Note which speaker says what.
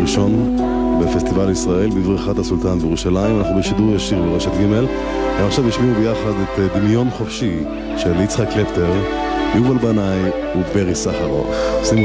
Speaker 1: הראשון בפסטיבל ישראל בבריכת הסולטן בירושלים. אנחנו בשידור ישיר ברשת ג'. הם עכשיו ישמיעו ביחד את דמיון חופשי של יצחק קלפטר, יובל בנאי וברי סחרוף. שימו